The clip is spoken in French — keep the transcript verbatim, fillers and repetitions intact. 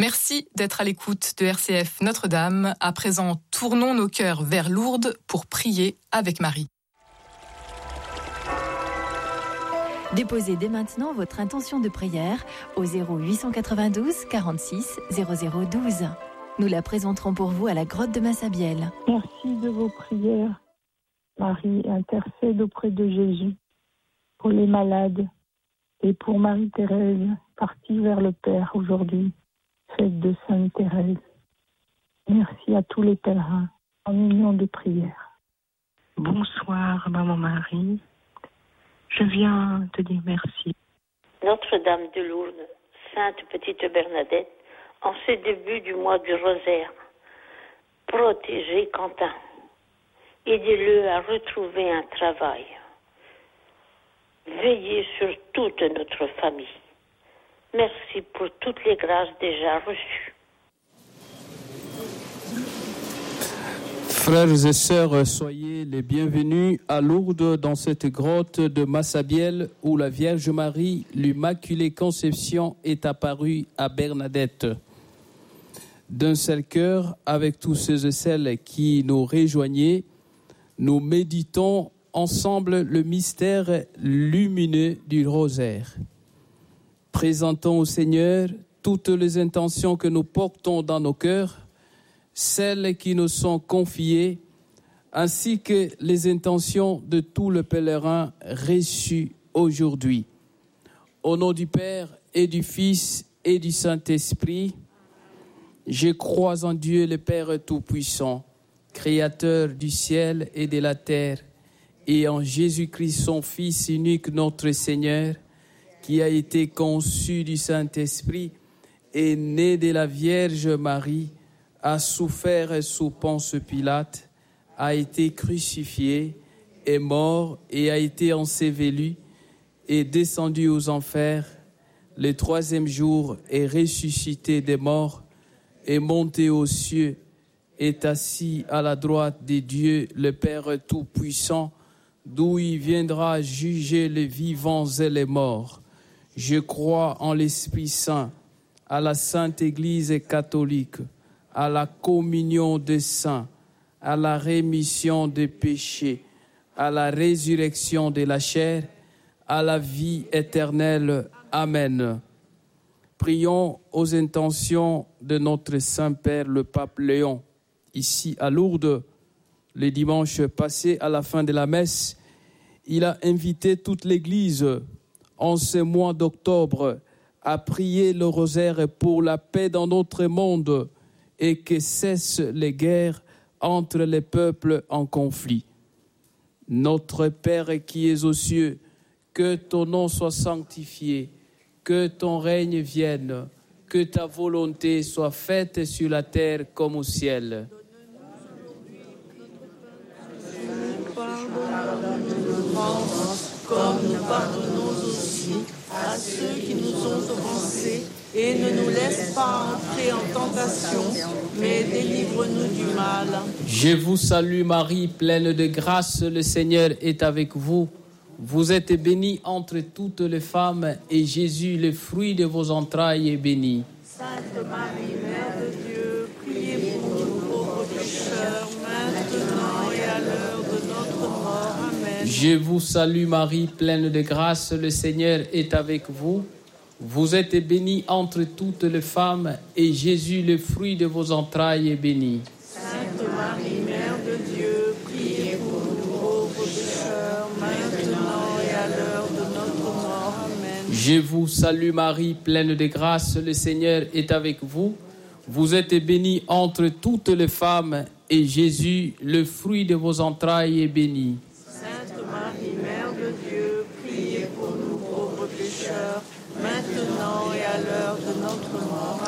Merci d'être à l'écoute de R C F Notre-Dame. À présent, tournons nos cœurs vers Lourdes pour prier avec Marie. Déposez dès maintenant votre intention de prière au zéro huit cent quatre-vingt-douze quarante-six zéro zéro douze. Nous la présenterons pour vous à la grotte de Massabielle. Merci de vos prières. Marie intercède auprès de Jésus pour les malades et pour Marie-Thérèse, partie vers le Père aujourd'hui, fête de Sainte Thérèse. Merci à tous les pèlerins en union de prière. Bonsoir, Maman Marie. Je viens te dire merci. Notre-Dame de Lourdes, Sainte Petite Bernadette, en ce début du mois du rosaire, protégez Quentin. Aidez-le à retrouver un travail. Veillez sur toute notre famille. Merci pour toutes les grâces déjà reçues. Frères et sœurs, soyez les bienvenus à Lourdes dans cette grotte de Massabielle où la Vierge Marie, l'Immaculée Conception, est apparue à Bernadette. D'un seul cœur, avec tous ceux et celles qui nous rejoignaient, nous méditons ensemble le mystère lumineux du rosaire. Présentons au Seigneur toutes les intentions que nous portons dans nos cœurs, celles qui nous sont confiées, ainsi que les intentions de tout le pèlerin reçu aujourd'hui. Au nom du Père et du Fils et du Saint-Esprit, je crois en Dieu le Père Tout-Puissant, Créateur du ciel et de la terre, et en Jésus-Christ, son Fils unique, notre Seigneur, qui a été conçu du Saint-Esprit et né de la Vierge Marie, a souffert sous Ponce Pilate, a été crucifié, est mort et a été enseveli, est descendu aux enfers, le troisième jour est ressuscité des morts, est monté aux cieux, est assis à la droite de Dieu, le Père Tout-Puissant, d'où il viendra juger les vivants et les morts. Je crois en l'Esprit Saint, à la Sainte Église catholique, à la communion des saints, à la rémission des péchés, à la résurrection de la chair, à la vie éternelle. Amen. Prions aux intentions de notre Saint-Père, le Pape Léon, ici à Lourdes. Le dimanche passé, à la fin de la messe, il a invité toute l'Église en ce mois d'octobre à prier le rosaire pour la paix dans notre monde et que cessent les guerres entre les peuples en conflit. Notre Père qui es aux cieux, que ton nom soit sanctifié, que ton règne vienne, que ta volonté soit faite sur la terre comme au ciel. Comme nous pardonnons aussi à ceux qui nous ont offensés, et ne nous laisse pas entrer en tentation, mais délivre-nous du mal. Je vous salue Marie, pleine de grâce, le Seigneur est avec vous. Vous êtes bénie entre toutes les femmes, et Jésus, le fruit de vos entrailles, est béni. Sainte Marie, Mère de Dieu, priez pour nous pauvres pécheurs, maintenant et à l'heure de notre mort. Amen. Je vous salue Marie, pleine de grâce, le Seigneur est avec vous. Vous êtes bénie entre toutes les femmes, et Jésus, le fruit de vos entrailles, est béni. Sainte Marie, Mère de Dieu, priez pour nous pauvres pécheurs, maintenant et à l'heure de notre mort. Amen. Je vous salue Marie, pleine de grâce, le Seigneur est avec vous. Vous êtes bénie entre toutes les femmes, et Jésus, le fruit de vos entrailles, est béni. Sainte Marie, Mère de Dieu, priez pour nous pauvres pécheurs, maintenant et à l'heure de notre mort.